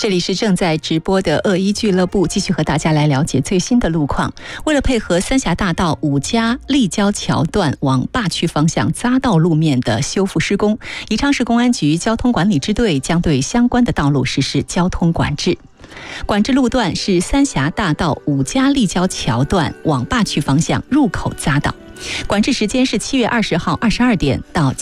这里是正在直播的恶一俱乐部，继续和大家来了解最新的路况。为了配合三峡大道5家立交桥段往坝区方向匝道路面的修复施工，宜昌市公安局交通管理支队将对相关的道路实施交通管制。管制路段是三峡大道5家立交桥段往坝区方向入口匝道，管制时间是7月20号22点到